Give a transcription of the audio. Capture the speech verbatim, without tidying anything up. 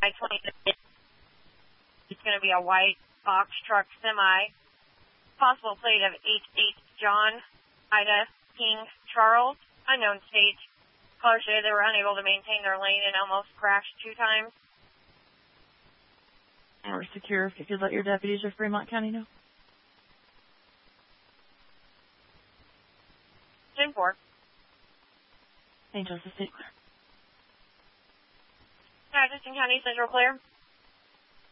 I twenty. It's going to be a white box truck semi. Possible plate of H eight John, Ida, King, Charles, unknown state. Caller stated they were unable to maintain their lane and almost crashed two times. Or secure, if you could let your deputies of Fremont County know. ten four. Saint Joseph State clear. Atchison County Central clear.